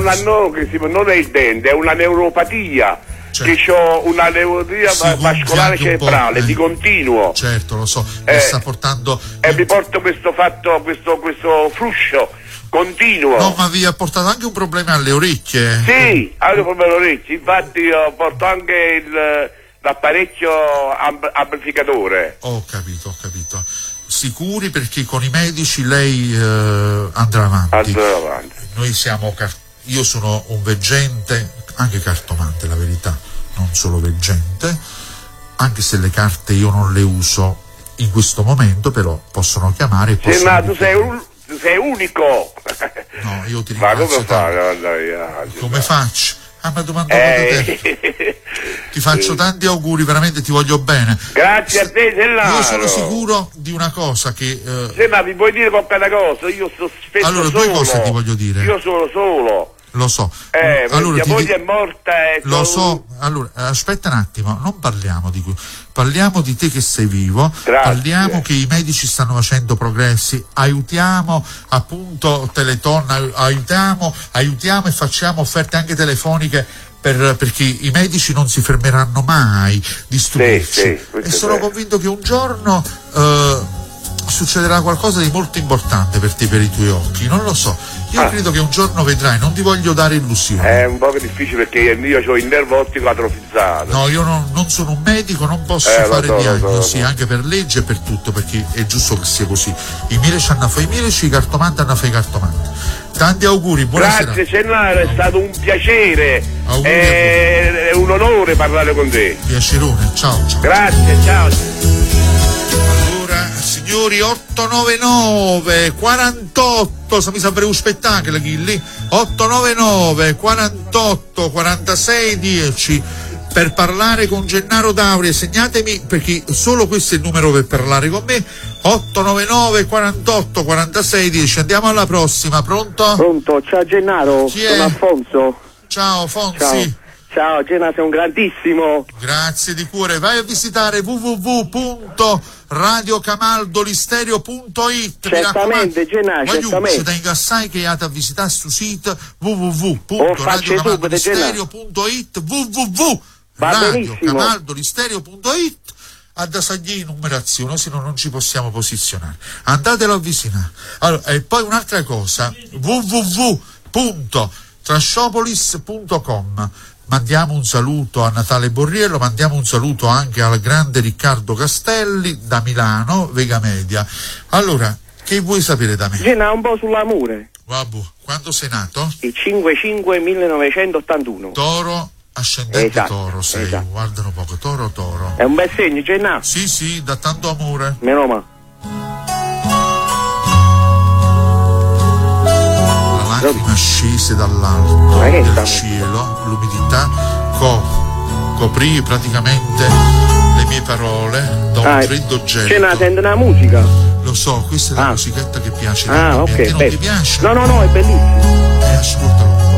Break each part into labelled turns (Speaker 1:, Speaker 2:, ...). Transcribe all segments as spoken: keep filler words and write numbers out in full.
Speaker 1: una no, che si, non è il dente, è una neuropatia. Certo. Che ho una neuropatia sì, vascolare cerebrale eh. di continuo.
Speaker 2: Certo, lo so,
Speaker 1: eh,
Speaker 2: mi sta portando.
Speaker 1: E mi porto questo fatto, questo, questo fruscio continuo.
Speaker 2: No, ma vi ha portato anche un problema alle orecchie.
Speaker 1: Sì, anche un problema alle orecchie. Infatti io porto anche il, l'apparecchio amb- amplificatore.
Speaker 2: Ho capito, ho capito. Sicuri, perché con i medici lei eh, andrà avanti.
Speaker 1: Andrà avanti.
Speaker 2: Noi siamo car- io sono un veggente, anche cartomante, la verità, non solo veggente, anche se le carte io non le uso in questo momento, però possono chiamare e possono
Speaker 1: sì, ma tu sei, un, tu sei unico.
Speaker 2: No, io ti ringrazio.
Speaker 1: Ma come fai?
Speaker 2: Come faccio? Ah, ma domandato eh. te. Ti faccio tanti auguri, veramente ti voglio bene.
Speaker 1: Grazie a te, Gennaro.
Speaker 2: Io sono sicuro di una cosa che eh...
Speaker 1: sì, ma mi puoi dire qualche cosa? Io sto spesso
Speaker 2: allora
Speaker 1: solo.
Speaker 2: Due cose ti voglio dire.
Speaker 1: Io sono solo.
Speaker 2: Lo so.
Speaker 1: Eh,
Speaker 2: allora,
Speaker 1: mia
Speaker 2: ti
Speaker 1: moglie
Speaker 2: di...
Speaker 1: è morta e
Speaker 2: lo so. Allora, aspetta un attimo, non parliamo di qui. Parliamo di te che sei vivo.
Speaker 1: Grazie.
Speaker 2: Parliamo che i medici stanno facendo progressi. Aiutiamo appunto Teleton, aiutiamo, aiutiamo e facciamo offerte anche telefoniche per, perché i medici non si fermeranno mai di stupirci.
Speaker 1: Sì, sì,
Speaker 2: e sono vero. Convinto che un giorno eh, succederà qualcosa di molto importante per te, per i tuoi occhi, non lo so. Io ah. credo che un giorno vedrai, non ti voglio dare illusioni.
Speaker 1: È un po' difficile perché io ho il nervo ottico atrofizzato.
Speaker 2: No, io non, non sono un medico, non posso
Speaker 1: eh,
Speaker 2: fare
Speaker 1: so,
Speaker 2: diagnosi,
Speaker 1: so, so.
Speaker 2: anche per legge e per tutto, perché è giusto che sia così. I milici hanno fatto i milici, i cartomanti hanno fatto i cartomanti. Tanti auguri, buonasera.
Speaker 1: Grazie Gennaro, è stato un piacere.
Speaker 2: Auguri
Speaker 1: è, è un onore parlare con te.
Speaker 2: Piacerone, ciao, ciao.
Speaker 1: Grazie, ciao.
Speaker 2: Allora, signori, otto nove nove quarantotto, mi sembra un spettacolo lì. otto nove nove quarantotto quarantasei dieci per parlare con Gennaro D'Auria. Segnatemi, perché solo questo è il numero per parlare con me. otto nove nove quarantotto quarantasei dieci. Andiamo alla prossima. Pronto?
Speaker 3: Pronto, ciao Gennaro.
Speaker 2: Chi
Speaker 3: sono
Speaker 2: è?
Speaker 3: Alfonso.
Speaker 2: Ciao Fonsi.
Speaker 3: Ciao. Ciao Gennaro, sei un grandissimo.
Speaker 2: Grazie di cuore. Vai a visitare w w w punto radio camaldolistereo punto it.
Speaker 3: Certamente Gennaro, certamente.
Speaker 2: C'è da incassare che andate a visitare sul sito w w w punto radio camaldolistereo punto it. w w w punto radio camaldolistereo punto it. ad assagli numerazione, se no non ci possiamo posizionare. Andatelo a avvicinare. Allora, e poi un'altra cosa, w w w punto trashopolis punto com. Mandiamo un saluto a Natale Borriello, mandiamo un saluto anche al grande Riccardo Castelli da Milano, Vega Media. Allora, che vuoi sapere da me?
Speaker 3: Gennaro, un po' sull'amore.
Speaker 2: Vabbè, quando sei nato?
Speaker 3: Il cinque cinque millenovecentottantuno.
Speaker 2: Toro, ascendente
Speaker 3: esatto,
Speaker 2: Toro sei,
Speaker 3: esatto.
Speaker 2: Guardano poco, Toro Toro.
Speaker 3: È un bel segno, Gennaro?
Speaker 2: Sì, sì, da tanto amore.
Speaker 3: Meno male.
Speaker 2: La lacrima scese dall'alto del cielo, l'umidità co- coprì praticamente le mie parole da un ah, freddo gelo.
Speaker 3: Gennaro, sente una musica?
Speaker 2: Lo so, questa è la ah. musichetta che piace.
Speaker 3: Ah, ok.
Speaker 2: A te non
Speaker 3: beh.
Speaker 2: ti piace?
Speaker 3: No, no, no, è bellissimo.
Speaker 2: Eh, ascoltalo un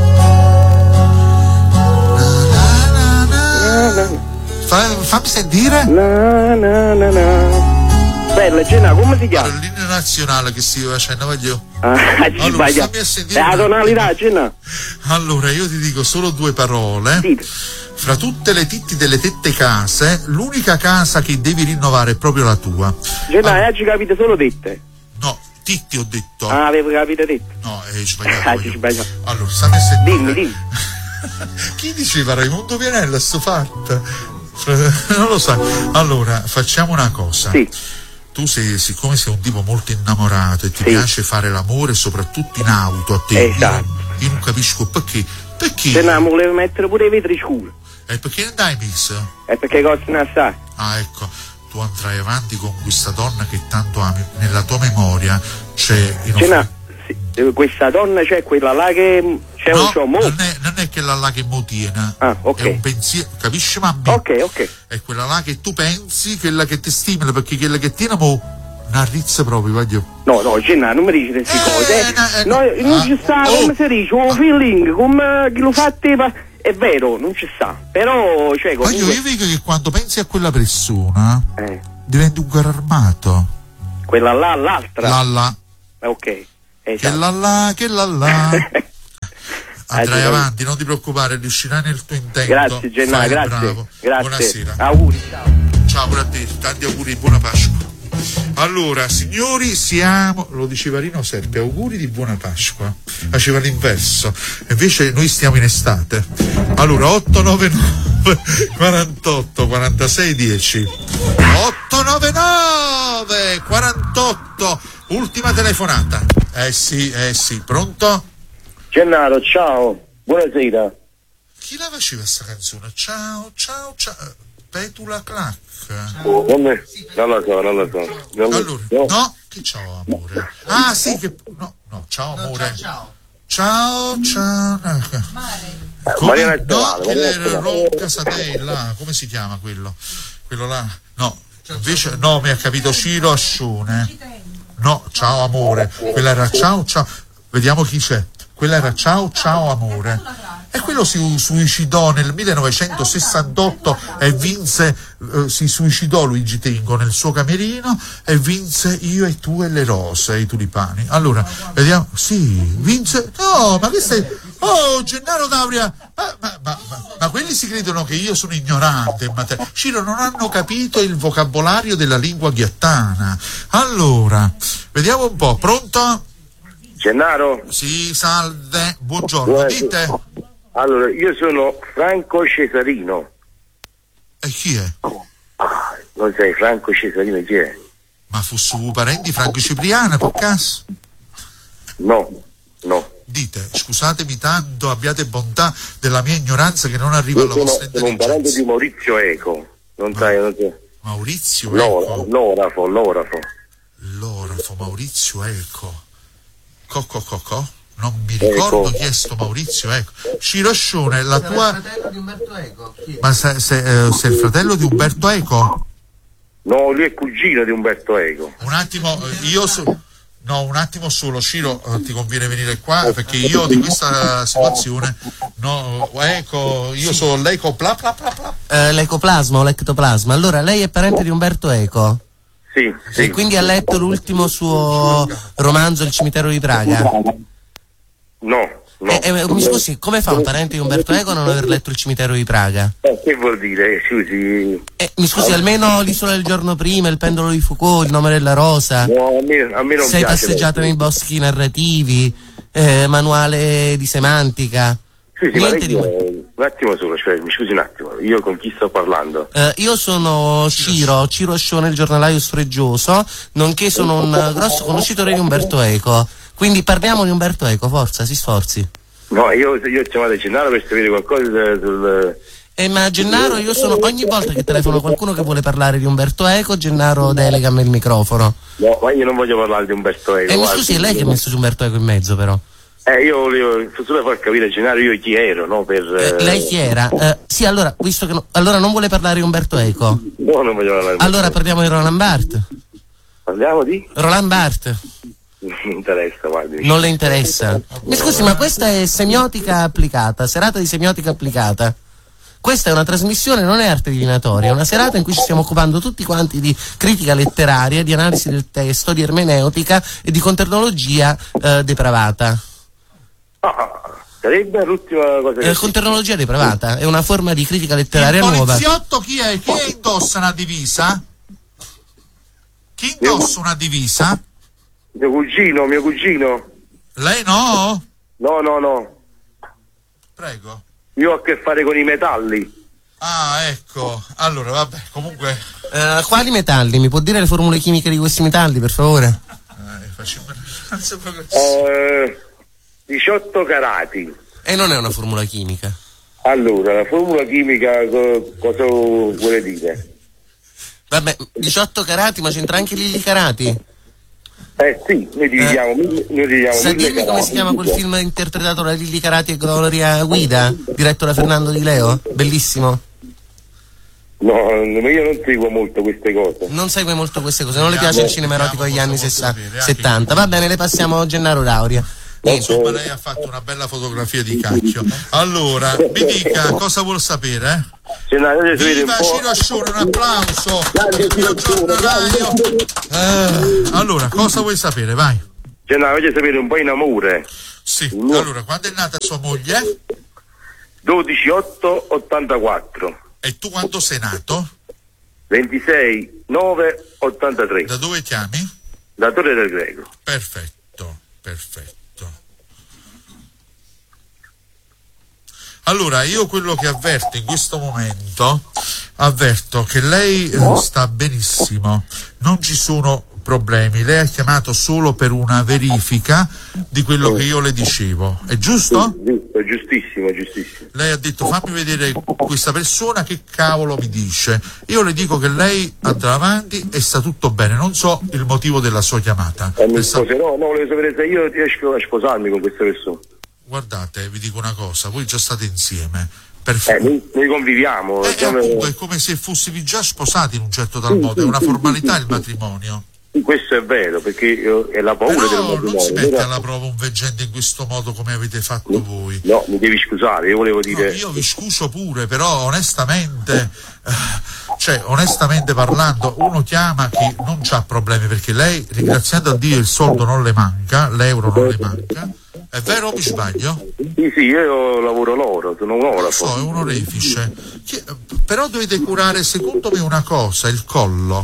Speaker 2: po'. Fa, fammi sentire.
Speaker 3: Na, na, na, na. Bella, Gennaro, come si chiama?
Speaker 2: Allora, l'inno nazionale che si facendo, voglio.
Speaker 3: Ah,
Speaker 2: allora, fammi a sentire.
Speaker 3: È la tonalità, Gennaro.
Speaker 2: Allora, io ti dico solo due parole.
Speaker 3: Sì.
Speaker 2: Fra tutte le titti delle tette case, l'unica casa che devi rinnovare è proprio la tua.
Speaker 3: Gennaro,
Speaker 2: allora,
Speaker 3: oggi capite solo tette?
Speaker 2: No, titti ho detto.
Speaker 3: Ah, avevo capito tette.
Speaker 2: No, hai sbagliato.
Speaker 3: Ah, ci sbagliato.
Speaker 2: Allora, stammi a sentire.
Speaker 3: Dimmi, dimmi.
Speaker 2: Chi diceva Raimondo Vianella sto fatto? Non lo so. Allora, facciamo una cosa.
Speaker 3: Sì.
Speaker 2: Tu sei, siccome sei un tipo molto innamorato e ti
Speaker 3: sì.
Speaker 2: piace fare l'amore soprattutto in auto a te,
Speaker 3: esatto.
Speaker 2: io, io non capisco perché. Perché?
Speaker 3: Se no, volevo mettere pure i vetri scuri.
Speaker 2: E perché non dai messo?
Speaker 3: È perché costano assai.
Speaker 2: Ah, ecco, tu andrai avanti con questa donna che tanto ami, nella tua memoria c'è in
Speaker 3: C'è una, sì, questa donna c'è quella là che c'è
Speaker 2: no,
Speaker 3: un ciò mo.
Speaker 2: Non è, non è quella là che mo tiene.
Speaker 3: Ah, ok.
Speaker 2: È un pensiero, capisci mamma?
Speaker 3: Ok, ok.
Speaker 2: È quella là che tu pensi, quella che ti stimola, perché quella che tiene mo una rizza proprio, voglio.
Speaker 3: No, no, Gennaro, non mi dici queste
Speaker 2: eh,
Speaker 3: cose.
Speaker 2: Eh,
Speaker 3: no,
Speaker 2: no,
Speaker 3: non
Speaker 2: ah,
Speaker 3: ci sta,
Speaker 2: oh,
Speaker 3: come si dice, un
Speaker 2: ah,
Speaker 3: feeling, come chi lo fa a te. È vero, non ci sta. Però, cioè, comunque.
Speaker 2: Voglio, io vedo che quando pensi a quella persona
Speaker 3: eh.
Speaker 2: diventi un carro armato.
Speaker 3: Quella là, l'altra.
Speaker 2: La là.
Speaker 3: Ok. Esatto.
Speaker 2: Che la là, che la là. andrai avanti, non ti preoccupare, riuscirai nel tuo intento.
Speaker 3: Grazie Gennaro, grazie.
Speaker 2: Bravo.
Speaker 3: Grazie.
Speaker 2: Buonasera.
Speaker 3: Auguri, ciao.
Speaker 2: Ciao pure a te, tanti auguri, buona Pasqua. Allora, signori, siamo, lo diceva Rino Serpi, auguri di buona Pasqua. Faceva l'inverso, invece noi stiamo in estate. Allora, otto nove nove quarantotto quarantasei dieci. otto nove nove quarantotto, ultima telefonata. Eh sì, eh sì, pronto?
Speaker 4: Gennaro, ciao, buonasera.
Speaker 2: Chi la faceva questa canzone? Ciao, ciao, ciao. Petula Clac.
Speaker 4: Oh, non, me, non la so, non la so. Non
Speaker 2: allora,
Speaker 4: no.
Speaker 2: no, che ciao amore. Ah sì, che no, no, ciao amore. Ciao, ciao. Ciao, ciao. Come,
Speaker 4: Mariana
Speaker 2: no, che Ronca Satella, come si chiama quello? Quello là? No, invece no, mi ha capito Ciro Ascione. No, ciao amore. Quella era ciao, ciao. Vediamo chi c'è. Quella era ciao, ciao amore. E quello si suicidò nel millenovecentosessantotto e vinse, eh, si suicidò Luigi Tenco nel suo camerino e vinse Io e tu e le rose, i tulipani. Allora, vediamo, sì, vinse, no, ma questo è, oh, Gennaro D'Auria, ma, ma, ma, ma, ma quelli si credono che io sono ignorante in materia. Ciro, non hanno capito il vocabolario della lingua ghiattana. Allora, vediamo un po', pronto?
Speaker 4: Gennaro?
Speaker 2: Sì, salve, buongiorno, dite.
Speaker 4: Allora, io sono Franco Cesarino.
Speaker 2: E chi è?
Speaker 4: Ah, non sai Franco Cesarino chi è?
Speaker 2: Ma fu su parenti Franco Cipriano, per caso?
Speaker 4: No, no.
Speaker 2: Dite, scusatemi tanto, abbiate bontà della mia ignoranza che non arriva
Speaker 4: io
Speaker 2: alla
Speaker 4: sono,
Speaker 2: vostra
Speaker 4: sono un
Speaker 2: intelligenza.
Speaker 4: parente di Maurizio Eco. Non sai, non sai.
Speaker 2: Maurizio
Speaker 4: L'ora,
Speaker 2: Eco?
Speaker 4: l'orafo, l'orafo.
Speaker 2: L'orafo, Maurizio Eco. Co, co, co, co? Non mi ricordo
Speaker 4: Eco.
Speaker 2: chi è sto Maurizio Eco. Ciro Ascione, la tua...
Speaker 5: il fratello di Umberto Eco. Chi è?
Speaker 2: Ma sei, sei, eh, sei il fratello di Umberto Eco?
Speaker 4: No, lui è cugino di Umberto Eco.
Speaker 2: Un attimo, eh, io so... No, un attimo solo, Ciro, eh, ti conviene venire qua perché io di questa situazione, no, Eco, io sono l'Eco pla pla pla pla.
Speaker 5: Eh, l'ecoplasma o l'ectoplasma. Allora, lei è parente di Umberto Eco?
Speaker 4: Sì, sì.
Speaker 5: E quindi ha letto l'ultimo suo romanzo, Il cimitero di Praga?
Speaker 4: No, no.
Speaker 5: Eh, eh, mi scusi, come fa un parente di Umberto Eco a non aver letto Il cimitero di Praga?
Speaker 4: Eh, che vuol dire? Scusi.
Speaker 5: Eh, mi scusi, almeno L'isola del giorno prima, Il pendolo di Foucault, Il nome della rosa.
Speaker 4: No, a me, a me non
Speaker 5: Sei
Speaker 4: piace.
Speaker 5: passeggiato nei boschi narrativi, eh, manuale di semantica.
Speaker 4: Sì, sì, ma
Speaker 5: Niente
Speaker 4: lei,
Speaker 5: di...
Speaker 4: eh, un attimo solo, cioè, mi scusi un attimo, io con chi sto parlando?
Speaker 5: Eh, io sono Ciro, Ciro Ascione, il giornalaio sfreggioso, nonché sono un uh, grosso conoscitore di Umberto Eco. Quindi parliamo di Umberto Eco, forza, si sforzi.
Speaker 4: No, io, io ho chiamato Gennaro per sapere qualcosa sul...
Speaker 5: Eh, ma Gennaro, io sono, ogni volta che telefono qualcuno che vuole parlare di Umberto Eco, Gennaro delega a me il microfono.
Speaker 4: No, ma io non voglio parlare di Umberto Eco.
Speaker 5: E mi
Speaker 4: guardi.
Speaker 5: scusi, è lei che ha messo Umberto Eco in mezzo però.
Speaker 4: Eh, io volevo solo far capire Gennaro io chi ero, no? Per,
Speaker 5: Eh, lei chi era? Eh, sì, allora, visto che no, allora non vuole parlare di Umberto Eco.
Speaker 4: No, non voglio parlare di
Speaker 5: Allora parliamo di Roland Barthes.
Speaker 4: Parliamo di?
Speaker 5: Roland Barthes.
Speaker 4: Non mi interessa, guardi.
Speaker 5: Non le interessa. Mi scusi, ma questa è semiotica applicata, serata di semiotica applicata. Questa è una trasmissione, non è arte divinatoria, è una serata in cui ci stiamo occupando tutti quanti di critica letteraria, di analisi del testo, di ermeneutica e di conternologia eh, depravata.
Speaker 4: Ah, sarebbe l'ultima cosa che...
Speaker 5: Eh, conternologia depravata è una forma di critica letteraria
Speaker 2: Il
Speaker 5: nuova.
Speaker 2: poliziotto chi è? Chi è indossa una divisa? Chi indossa una divisa?
Speaker 4: Mio cugino, mio cugino.
Speaker 2: Lei no?
Speaker 4: No, no, no.
Speaker 2: Prego.
Speaker 4: Io ho a che fare con i metalli.
Speaker 2: Ah, ecco. Allora, vabbè, comunque...
Speaker 5: Eh, quali metalli? Mi può dire le formule chimiche di questi metalli, per favore?
Speaker 2: Eh, facciamo... non so proprio-
Speaker 4: Eh, diciotto carati.
Speaker 5: E non è una formula chimica.
Speaker 4: Allora, la formula chimica co- cosa vuole dire?
Speaker 5: Vabbè, diciotto carati, ma c'entra anche Lilli Carati?
Speaker 4: Eh sì, noi dividiamo, eh, noi dividiamo
Speaker 5: Sa
Speaker 4: mille
Speaker 5: dirmi come
Speaker 4: carati.
Speaker 5: si chiama quel film interpretato da Lilli Carati e Gloria Guida, diretto da Fernando Di Leo? Bellissimo.
Speaker 4: No, io non seguo molto queste cose.
Speaker 5: Non segue molto queste cose, non le piace il cinema erotico degli anni
Speaker 2: Cosa vuol
Speaker 5: sessa-
Speaker 2: sapere, anche
Speaker 5: settanta. Va bene, le passiamo Gennaro D'Auria. Niente.
Speaker 2: Insomma, lei ha fatto una bella fotografia di cacchio. Allora, mi dica cosa vuol sapere?
Speaker 4: Gennaro, io sapere un
Speaker 2: Viva
Speaker 4: po'.
Speaker 2: Ciro Ascione, un applauso!
Speaker 4: Grande
Speaker 2: Il mio
Speaker 4: Ciro Ascione,
Speaker 2: giornalaio. Eh, allora, cosa vuoi sapere? Vai.
Speaker 4: Gennaro, voglio sapere un po' in amore.
Speaker 2: Sì, allora, quando è nata sua moglie?
Speaker 4: dodici otto ottantaquattro.
Speaker 2: E tu quando sei nato?
Speaker 4: ventisei nove ottantatré.
Speaker 2: Da dove chiami?
Speaker 4: Da Torre del Greco.
Speaker 2: Perfetto, perfetto. Allora, io quello che avverto in questo momento, avverto che lei eh, sta benissimo, non ci sono problemi, lei ha chiamato solo per una verifica di quello che io le dicevo, è giusto?
Speaker 4: Giusto, giustissimo, giustissimo.
Speaker 2: Lei ha detto fammi vedere questa persona che cavolo mi dice, io le dico che lei andrà avanti e sta tutto bene, non so il motivo della sua chiamata.
Speaker 4: Eh, mi sposerò, no, volevo sapere se io riesco a sposarmi con questa persona.
Speaker 2: Guardate, vi dico una cosa, voi già state insieme.
Speaker 4: Eh, noi, noi conviviamo.
Speaker 2: Eh,
Speaker 4: siamo...
Speaker 2: appunto, è come se fossimo già sposati in un certo tal modo, è una formalità il matrimonio.
Speaker 4: Questo è vero, perché io, è la paura
Speaker 2: Però
Speaker 4: del matrimonio.
Speaker 2: non si mette
Speaker 4: però...
Speaker 2: alla prova un veggente in questo modo come avete fatto
Speaker 4: no,
Speaker 2: voi.
Speaker 4: No, mi devi scusare, io volevo dire...
Speaker 2: No, io vi scuso pure, però onestamente, eh, cioè onestamente parlando, uno chiama chi non ha problemi, perché lei, ringraziando a Dio, il soldo non le manca, l'euro non le manca. È vero o mi sbaglio?
Speaker 4: Sì, sì, io lavoro l'oro, sono un oro.
Speaker 2: Lo so, è un orefice. Che, però dovete curare, secondo me, una cosa, il collo.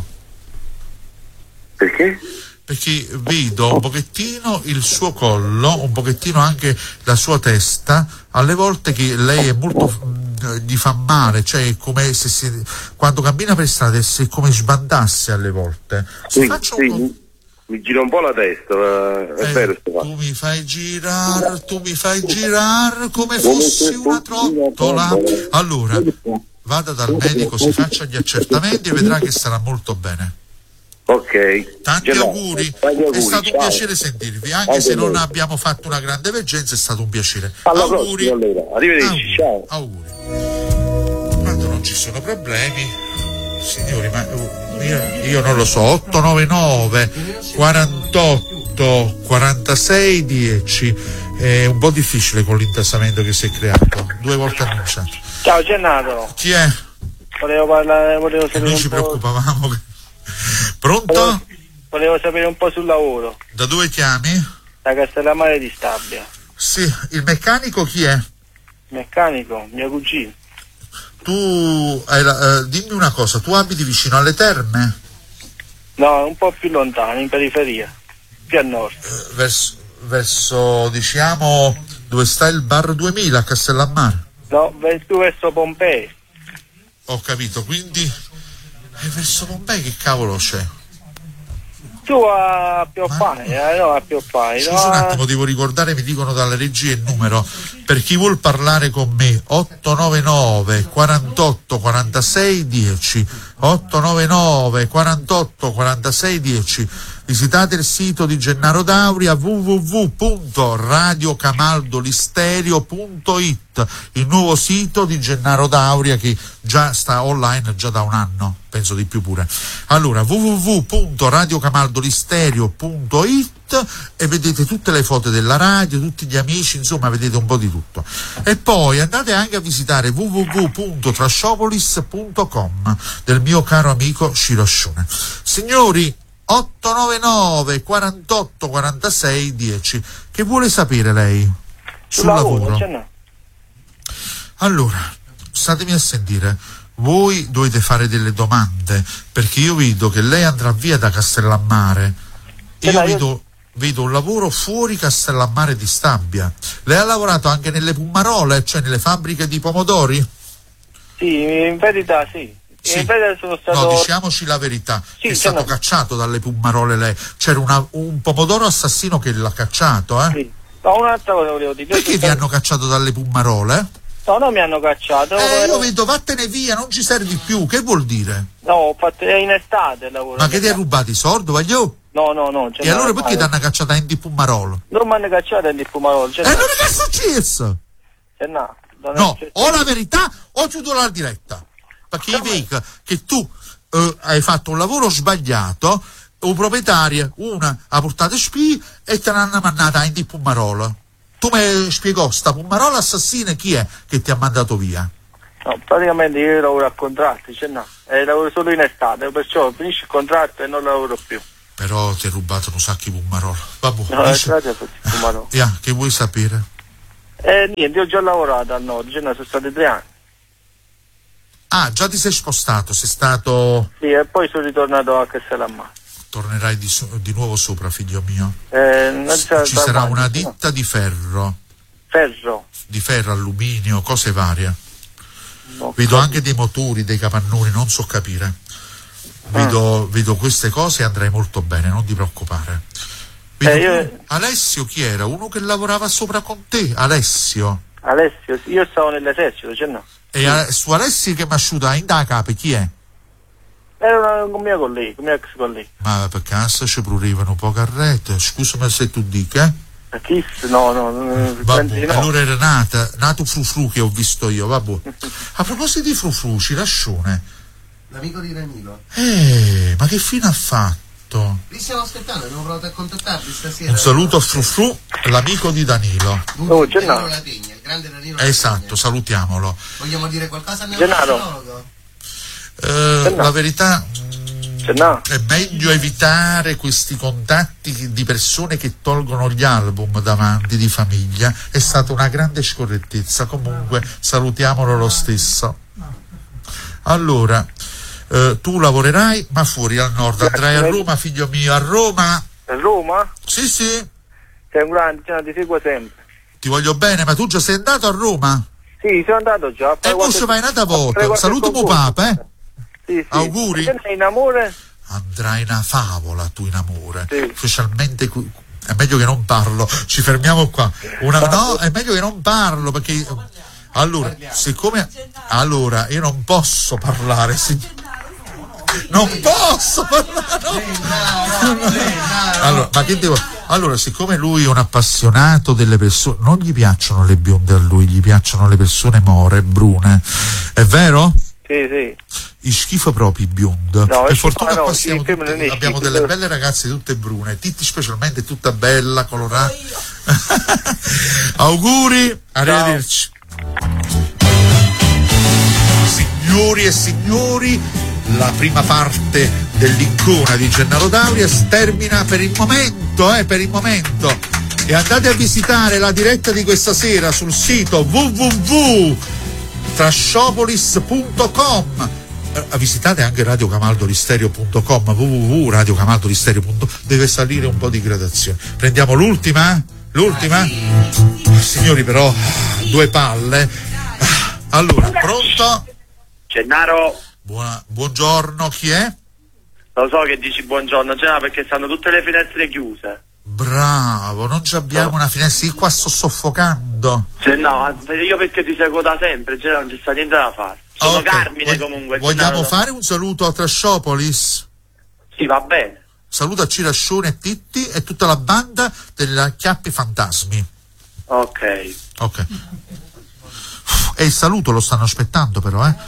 Speaker 4: Perché?
Speaker 2: Perché vedo un pochettino il suo collo, un pochettino anche la sua testa, alle volte che lei è molto, mh, gli fa male, cioè è come se si, quando cammina per strada è come sbandasse alle volte. Si
Speaker 4: sì,
Speaker 2: faccia
Speaker 4: sì,
Speaker 2: un...
Speaker 4: mi gira un po' la testa, è
Speaker 2: eh,
Speaker 4: vero.
Speaker 2: Tu mi fai girare, tu mi fai girare come fossi una trottola. Allora, vada dal medico, si faccia gli accertamenti e vedrà che sarà molto bene.
Speaker 4: Ok.
Speaker 2: Tanti auguri. auguri, è stato ciao. Un piacere sentirvi, anche, anche se non noi. Abbiamo fatto una grande veggenza, è stato un piacere.
Speaker 4: Alla
Speaker 2: auguri.
Speaker 4: Prossima, allora. Arrivederci,
Speaker 2: auguri.
Speaker 4: ciao.
Speaker 2: Auguri. Quando non ci sono problemi, signori, ma io, io non lo so, otto nove nove quarantotto quarantasei dieci. È un po' difficile con l'intasamento che si è creato, due volte annunciato.
Speaker 3: Ciao Gennato.
Speaker 2: Chi è?
Speaker 3: Volevo parlare, volevo sapere.
Speaker 2: E noi
Speaker 3: un
Speaker 2: ci
Speaker 3: po'...
Speaker 2: preoccupavamo che... Pronto?
Speaker 3: Volevo, volevo sapere un po' sul lavoro.
Speaker 2: Da dove chiami?
Speaker 3: Da Castellammare di Stabia.
Speaker 2: Sì, il meccanico chi è?
Speaker 3: Meccanico, mio cugino.
Speaker 2: Tu hai la, eh, dimmi una cosa, tu abiti vicino alle terme?
Speaker 3: No, un po' più lontano, in periferia, più a nord.
Speaker 2: Eh, verso, verso, diciamo, dove sta il bar duemila a Castellammare?
Speaker 3: No, più verso Pompei.
Speaker 2: Ho capito, quindi eh, verso Pompei che cavolo c'è?
Speaker 3: Tu a Pioppai, Ma... eh, no a Pioppai.
Speaker 2: Scusa
Speaker 3: no,
Speaker 2: un attimo, devo ricordare, mi dicono dalla regia il numero, per chi vuol parlare con me, otto nove nove quarantotto quarantasei dieci, otto nove nove quarantotto quarantasei dieci. Visitate il sito di Gennaro Dauria, w w w punto radio camaldolisterio punto it, il nuovo sito di Gennaro Dauria che già sta online già da un anno, penso di più pure. Allora, w w w punto radio camaldolisterio punto it e vedete tutte le foto della radio, tutti gli amici, insomma vedete un po' di tutto. E poi andate anche a visitare w w w punto trashopolis punto com del mio caro amico Shiroscione. Signori, otto nove nove quarantotto quarantasei dieci. Che vuole sapere lei sul lavoro? lavoro?
Speaker 3: No.
Speaker 2: Allora, statemi a sentire. Voi dovete fare delle domande, perché io vedo che lei andrà via da Castellammare. Io no, vedo, io... vedo un lavoro fuori Castellammare di Stabia. Lei ha lavorato anche nelle Pummarole, cioè nelle fabbriche di pomodori?
Speaker 3: Sì, in verità sì.
Speaker 2: Sì.
Speaker 3: Sono stato...
Speaker 2: No, diciamoci la verità, sì, è stato
Speaker 3: no.
Speaker 2: cacciato dalle Pummarole lei. C'era una, un pomodoro assassino che l'ha cacciato, eh?
Speaker 3: Sì. No, un'altra cosa volevo dire.
Speaker 2: Perché vi
Speaker 3: stato...
Speaker 2: hanno cacciato dalle Pummarole?
Speaker 3: No, non mi hanno cacciato.
Speaker 2: Eh, io vedo, vattene via, non ci servi più. Che vuol dire?
Speaker 3: No, ho fatto in estate il lavoro.
Speaker 2: Ma che ti hai rubato i soldi, voglio?
Speaker 3: No, no, no.
Speaker 2: E allora perché ti hanno cacciata in di Pummarole?
Speaker 3: Non mi hanno cacciato in di Pummarole.
Speaker 2: E allora che è successo?
Speaker 3: Eh, no,
Speaker 2: no, o la verità o chiudo la diretta. Perché io vedo che tu eh, hai fatto un lavoro sbagliato, un proprietario, una ha portato spie e te l'hanno mandata in di Pummarola. Tu mi spiegò, sta Pummarola assassina chi è che ti ha mandato via?
Speaker 3: No, praticamente io lavoro a contratti, cioè no, e lavoro solo in estate, perciò finisce il contratto e non lavoro più.
Speaker 2: Però ti hai rubato un sacco di Pummarol. Vabbè,
Speaker 3: No,
Speaker 2: dice...
Speaker 3: grazie a Pummarol.
Speaker 2: yeah, che vuoi sapere?
Speaker 3: Eh, niente, io ho già lavorato al nord, cioè, no, sono stati tre anni.
Speaker 2: Ah, già ti sei spostato, sei stato...
Speaker 3: Sì, e poi sono ritornato a Castellammare.
Speaker 2: Tornerai di, so- di nuovo sopra, figlio mio.
Speaker 3: Eh, non
Speaker 2: S-
Speaker 3: c'è
Speaker 2: ci
Speaker 3: da
Speaker 2: sarà
Speaker 3: male,
Speaker 2: una
Speaker 3: no.
Speaker 2: ditta di ferro,
Speaker 3: Ferro.
Speaker 2: di ferro, alluminio, cose varie.
Speaker 3: No,
Speaker 2: Vedo anche dei motori, dei capannoni, non so capire. Vedo,
Speaker 3: Ah.
Speaker 2: vedo queste cose e andrai molto bene, non ti preoccupare. Vedo
Speaker 3: Eh, io-
Speaker 2: tu- Alessio chi era? Uno che lavorava sopra con te, Alessio.
Speaker 3: Alessio, sì, io stavo nell'esercito, cioè no.
Speaker 2: E a- su Alessio che mi ha asciugato in da capo, chi è?
Speaker 3: Era un mio collega, un mio ex collega.
Speaker 2: Ma per caso ci prurivano poco a rete, scusami se tu dica, eh?
Speaker 3: A Kiss? No, no, no, penso
Speaker 2: Vabbè,
Speaker 3: di no.
Speaker 2: allora era nata, nato Frufru che ho visto io, vabbè. A proposito di Frufru, Cirascione,
Speaker 5: L'amico di Danilo.
Speaker 2: eh, ma che fine ha fatto?
Speaker 5: Li stiamo aspettando, abbiamo provato a contattarli stasera.
Speaker 2: Un saluto a Frufru, l'amico di Danilo.
Speaker 3: Oh, Gennaro.
Speaker 5: Danilo Lategna, il grande Danilo
Speaker 2: Esatto,
Speaker 5: Lategna.
Speaker 2: salutiamolo.
Speaker 5: Vogliamo dire qualcosa al mio
Speaker 3: Gennaro.
Speaker 5: psicologo?
Speaker 2: Eh, la verità
Speaker 3: Cioè, no.
Speaker 2: è meglio evitare questi contatti di persone che tolgono gli album davanti di famiglia, è stata una grande scorrettezza, comunque salutiamolo lo stesso. Allora, eh, tu lavorerai ma fuori al nord, andrai a Roma, figlio mio, a Roma?
Speaker 3: A Roma?
Speaker 2: Sì, sì,
Speaker 3: Sei un grande, cioè, ti seguo sempre.
Speaker 2: ti voglio bene, ma tu già sei andato a Roma?
Speaker 3: Sì, sono andato già.
Speaker 2: E poi ci vai un'altra volta, saluto mio papa, eh?
Speaker 3: Sì, sì.
Speaker 2: Auguri.
Speaker 3: E sei in amore?
Speaker 2: Andrai una favola tu in amore,
Speaker 3: Sì.
Speaker 2: specialmente qui. È meglio che non parlo, ci fermiamo qua. Una, no, è meglio che non parlo perché allora, siccome allora io non posso parlare, si, non posso parlare. No. Allora, ma che devo? Allora, siccome lui è un appassionato delle persone, non gli piacciono le bionde a lui, gli piacciono le persone more, brune. È vero?
Speaker 3: Sì, sì.
Speaker 2: I schifo proprio i bionde.
Speaker 3: No,
Speaker 2: Per
Speaker 3: è
Speaker 2: fortuna
Speaker 3: schifo, no,
Speaker 2: qua
Speaker 3: sì,
Speaker 2: siamo
Speaker 3: il film
Speaker 2: tutte-
Speaker 3: non è
Speaker 2: abbiamo
Speaker 3: schifo,
Speaker 2: delle
Speaker 3: però-
Speaker 2: belle ragazze tutte brune, Titti specialmente tutta bella, colorata. Auguri, arrivederci. Signori e signori, la prima parte dell'icona di Gennaro D'Auria termina per il momento, eh, per il momento. E andate a visitare la diretta di questa sera sul sito w w w punto trasciopolis punto com. Eh, visitate anche radio camaldo listerio punto com, w w w punto radio camaldo listerio punto com. Deve salire un po' di gradazione. Prendiamo l'ultima? L'ultima? Signori, però, due palle. Allora, pronto?
Speaker 1: Gennaro,
Speaker 2: Buona- buongiorno, chi è?
Speaker 1: lo so che dici buongiorno, Gennaro, perché stanno tutte le finestre chiuse.
Speaker 2: Bravo, non ci abbiamo una finestra, io qua sto soffocando.
Speaker 1: Cioè, no, io perché ti seguo da sempre, Gennaro, non ci sta niente da fare. Sono
Speaker 2: Ok,
Speaker 1: Carmine
Speaker 2: vog-
Speaker 1: comunque.
Speaker 2: Vogliamo
Speaker 1: Gennaro.
Speaker 2: fare un saluto a Trasciopolis?
Speaker 1: Sì, va bene.
Speaker 2: Saluto a Cirascione e Titti e tutta la banda della Chiappi Fantasmi.
Speaker 1: Ok.
Speaker 2: Ok. E il saluto lo stanno aspettando però, eh?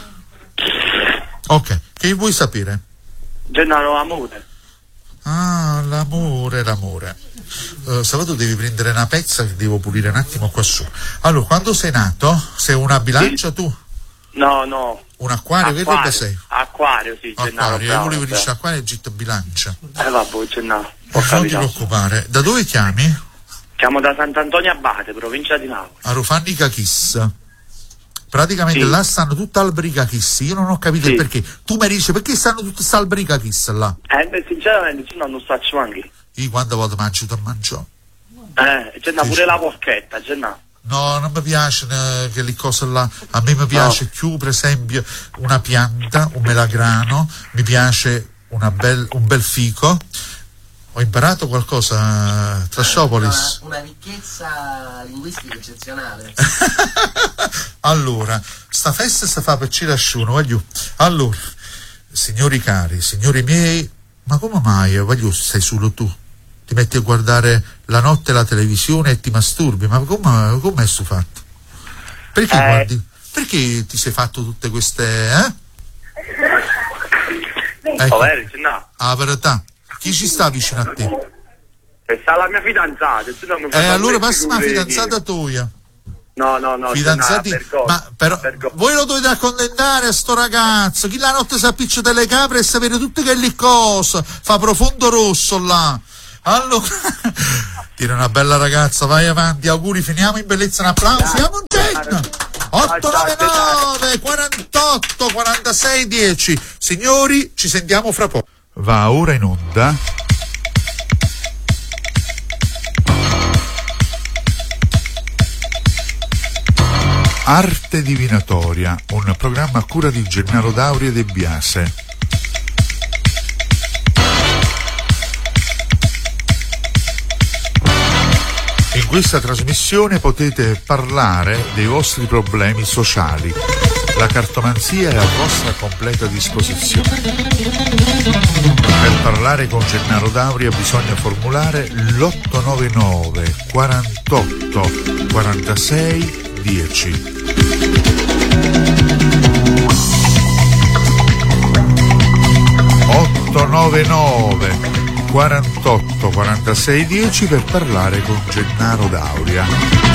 Speaker 2: Ok, che vuoi sapere?
Speaker 1: Gennaro, amore.
Speaker 2: Ah, l'amore, l'amore. Uh, Sabato devi prendere una pezza che devo pulire un attimo qua su. Allora, quando sei nato? Sei una bilancia tu?
Speaker 1: No, no.
Speaker 2: Un acquario? Che roba sei?
Speaker 1: Acquario, sì, Gennaro.
Speaker 2: Acquario, io
Speaker 1: bravo,
Speaker 2: volevo
Speaker 1: bravo.
Speaker 2: dire acquario e gitto bilancia.
Speaker 1: Eh, vabbè, Gennaro. Ho
Speaker 2: Non ti
Speaker 1: capito.
Speaker 2: preoccupare. Da dove chiami?
Speaker 1: Siamo da Sant'Antonio Abate, provincia di Napoli.
Speaker 2: A Rofannica Kiss. Praticamente
Speaker 1: Sì.
Speaker 2: là stanno tutte albrica Kiss. Io non ho capito
Speaker 1: Sì.
Speaker 2: il perché. Tu mi dici perché stanno tutte queste albrica Kiss là?
Speaker 1: Eh, beh, sinceramente, Gennaro, non faccio anche.
Speaker 2: Io quando vado mangio ti mangio.
Speaker 1: Eh, Gennaro,
Speaker 2: Sì,
Speaker 1: pure
Speaker 2: sì.
Speaker 1: la porchetta, Gennaro.
Speaker 2: No, non mi piace eh, che le cose là. A me mi piace più, per esempio, una pianta, un melagrano, mi piace una bel, un bel fico. Ho imparato qualcosa, eh, Trasciopolis.
Speaker 5: Una, una ricchezza linguistica eccezionale.
Speaker 2: Allora, sta festa si fa per Cirasciuno, voglio. Allora, signori cari, signori miei, ma come mai, voglio, sei solo tu? Ti metti a guardare la notte la televisione e ti masturbi, ma come, come è sto fatto? Perché
Speaker 1: Eh.
Speaker 2: guardi? Perché ti sei fatto tutte queste, eh? Ecco,
Speaker 1: Povero, Gennaro.
Speaker 2: la verità, chi ci sta vicino a te?
Speaker 1: E sta la mia fidanzata. Tu non mi
Speaker 2: Eh,
Speaker 1: fai
Speaker 2: allora
Speaker 1: fare
Speaker 2: passa una
Speaker 1: queste
Speaker 2: fidanzata tua.
Speaker 3: No, no, no,
Speaker 2: fidanzati, ma però voi lo dovete accontentare sto ragazzo, chi la notte si appiccia le capre e sapere tutte che lì cosa, fa profondo rosso là. Allora, dire una bella ragazza, vai avanti, auguri, finiamo in bellezza, un applauso, siamo un getto. otto nove nove quarantotto quarantasei dieci. Signori, ci sentiamo fra poco. Va ora in onda Arte Divinatoria, un programma a cura di Gennaro Dauri e De Biase. In questa trasmissione potete parlare dei vostri problemi sociali. La cartomanzia è a vostra completa disposizione. Per parlare con Gennaro Dauria bisogna formulare l'otto nove nove quarantotto quarantasei dieci. otto nove nove quarantotto quarantasei dieci per parlare con Gennaro Dauria.